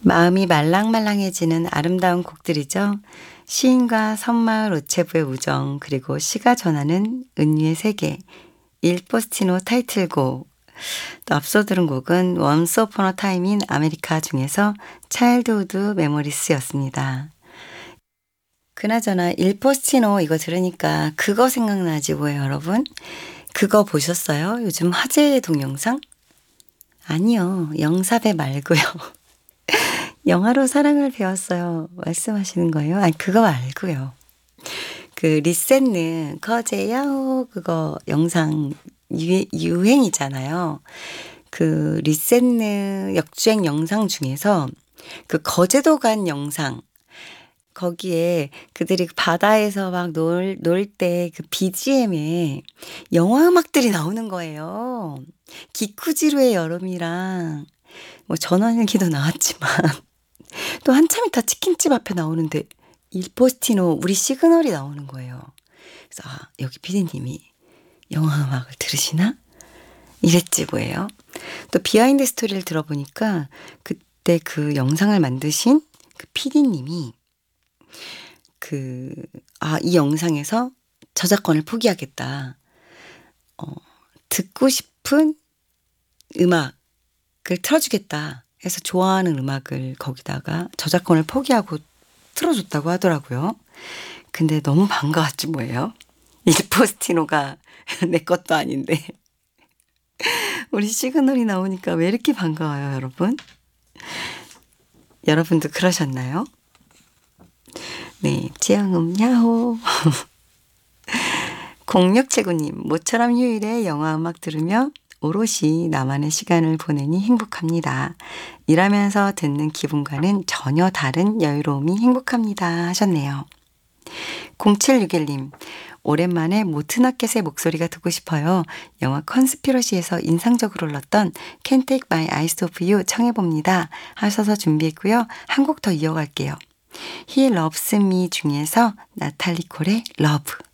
마음이 말랑말랑해지는 아름다운 곡들이죠. 시인과 섬마을 오체부의 우정, 그리고 시가 전하는 은유의 세계, 일 포스티노 타이틀곡. 또 앞서 들은 곡은 원스 어폰 어 타임 인 아메리카 중에서 차일드후드 메모리스였습니다. 그나저나 일 포스티노 이거 들으니까 그거 생각나지 뭐예요, 여러분? 그거 보셨어요? 요즘 화제의 동영상? 아니요, 영사배 말고요. 영화로 사랑을 배웠어요. 말씀하시는 거예요? 아니, 그거 말고요. 그 리셋는 커제 야호 그거 영상 유행이잖아요. 그 리셋는 역주행 영상 중에서 그 거제도 간 영상, 거기에 그들이 바다에서 막 놀 때 그 BGM에 영화 음악들이 나오는 거예요. 기쿠지루의 여름이랑 뭐 전원일기도 나왔지만 또 한참 있다 치킨집 앞에 나오는데 일포스티노 우리 시그널이 나오는 거예요. 그래서 여기 피디님이 영화 음악을 들으시나? 이랬지 뭐예요. 또 비하인드 스토리를 들어보니까 그때 그 영상을 만드신 그 피디님이 이 영상에서 저작권을 포기하겠다. 듣고 싶은 음악을 틀어주겠다 해서 좋아하는 음악을 거기다가 저작권을 포기하고 틀어줬다고 하더라고요. 근데 너무 반가웠지 뭐예요. 일포스티노가 내 것도 아닌데 우리 시그널이 나오니까 왜 이렇게 반가워요, 여러분? 여러분도 그러셨나요? 네, 지영음 야호. 0679님, 모처럼 휴일에 영화 음악 들으며 오롯이 나만의 시간을 보내니 행복합니다. 일하면서 듣는 기분과는 전혀 다른 여유로움이 행복합니다 하셨네요. 0761님, 오랜만에 모트나켓의 목소리가 듣고 싶어요. 영화 컨스피러시에서 인상적으로 흘렀던 Can't Take My Eyes Off You 청해봅니다 하셔서 준비했고요. 한 곡 더 이어갈게요. He Loves Me 중에서 나탈리 콜의 Love.